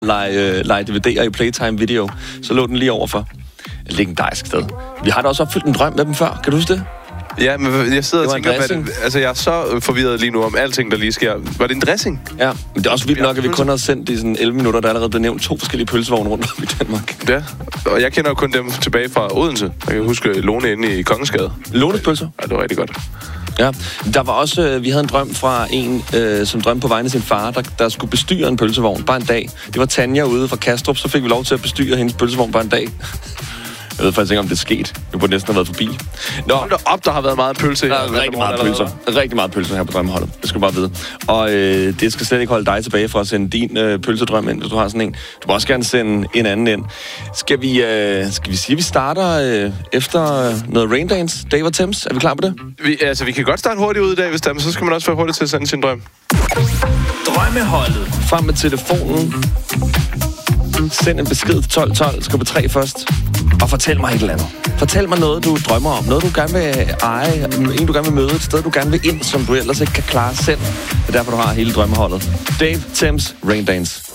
lege DVD'er i Playtime Video, så lå den lige overfor. Et legendarisk sted. Vi har da også opfyldt en drøm med dem før. Kan du huske det? Ja, men jeg sidder og tænker, jeg er så forvirret lige nu om alting, der lige sker. Var det en dressing? Ja, men det er også vildt nok, at vi kun har sendt i sådan 11 minutter, der allerede blev nævnt 2 forskellige pølsevogne rundt om i Danmark. Ja, og jeg kender jo kun dem tilbage fra Odense. Jeg kan huske Lone inde i Kongensgade. Lones pølser? Ja, det var rigtig godt. Ja, der var også, vi havde en drøm fra en, som drømte på vegne af sin far, der skulle bestyre en pølsevogn bare en dag. Det var Tanja ude fra Kastrup, så fik vi lov til at bestyre hendes pølsevogn bare en dag. Jeg ved faktisk ikke, om det er sket. Vi burde næsten have været forbi. Nå, op, der har været meget pølse. Der er rigtig meget pølser. Rigtig meget pølser her på Drømmeholdet. Det skal du bare vide. Og det skal slet ikke holde dig tilbage for at sende din pølsedrøm ind, hvis du har sådan en. Du må også gerne sende en anden ind. Skal vi sige, at vi starter efter noget Raindance? Dave og Thames, er vi klar på det? Vi kan godt starte hurtigt ud i dag, hvis der, men så skal man også være hurtigt til at sende sin drøm. Drømmeholdet. Frem med telefonen. Send en besked til 1212, skub 3 først, og fortæl mig et eller andet. Fortæl mig noget, du drømmer om. Noget, du gerne vil eje. En, du gerne vil møde. Et sted, du gerne vil ind, som du ellers ikke kan klare selv. Det er derfor, du har hele drømmeholdet. Dave, Thames, Raindance.